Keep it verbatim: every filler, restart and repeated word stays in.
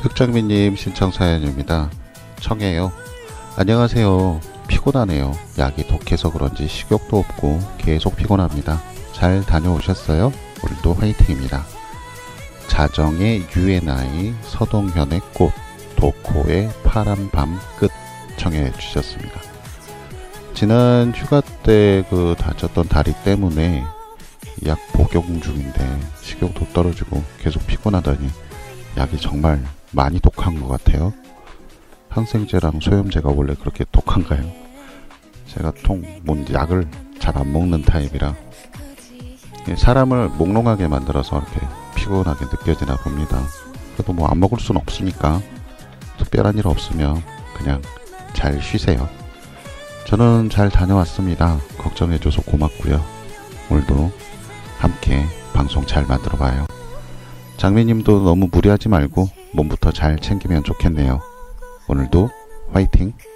흑장미님 신청 사연입니다. 청해요. 안녕하세요. 피곤하네요. 약이 독해서 그런지 식욕도 없고 계속 피곤합니다. 잘 다녀오셨어요? 오늘도 화이팅입니다. 자정의 유엔아이, 서동현의 꽃, 도코의 파란 밤 끝 청해 주셨습니다. 지난 휴가 때 그 다쳤던 다리 때문에 약 복용 중인데 식욕도 떨어지고 계속 피곤하더니 약이 정말 많이 독한 것 같아요. 항생제랑 소염제가 원래 그렇게 독한가요? 제가 통 뭔 약을 잘 안 먹는 타입이라 사람을 몽롱하게 만들어서 이렇게 피곤하게 느껴지나 봅니다. 그래도 뭐 안 먹을 순 없으니까 특별한 일 없으면 그냥 잘 쉬세요. 저는 잘 다녀왔습니다. 걱정해줘서 고맙고요. 오늘도 함께 방송 잘 만들어봐요. 장미님도 너무 무리하지 말고 몸부터 잘 챙기면 좋겠네요. 오늘도 화이팅!